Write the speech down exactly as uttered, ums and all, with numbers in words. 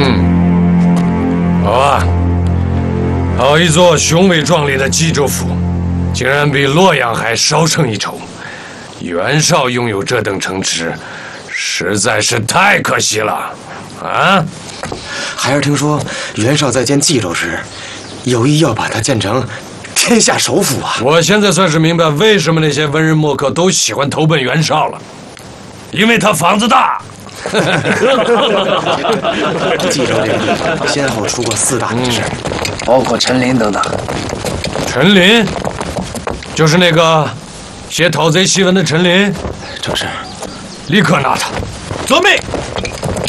嗯，好啊，好一座雄伟壮丽的冀州府，竟然比洛阳还稍胜一筹。袁绍拥有这等城池，实在是太可惜了啊！ 孩儿听说袁绍在建冀州时，有意要把它建成天下首府啊！ 我现在算是明白为什么那些文人墨客都喜欢投奔袁绍了，因为他房子大。 冀州这个地方先后出过四大名士， 包括陈琳等等。 陈琳，就是那个写讨贼檄文的陈琳。 正是。 立刻拿他。 遵命。